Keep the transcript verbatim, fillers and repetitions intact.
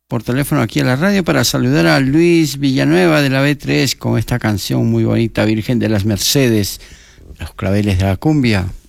por teléfono aquí a la radio para saludar a Luis Villanueva de la B tres con esta canción muy bonita, Virgen de las Mercedes, Los Claveles de la Cumbia.